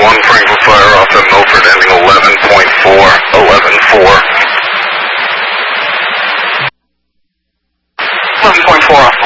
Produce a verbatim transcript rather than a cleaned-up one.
one, Frankfurt Fire off at Milford, ending eleven point four, eleven four. eleven point four off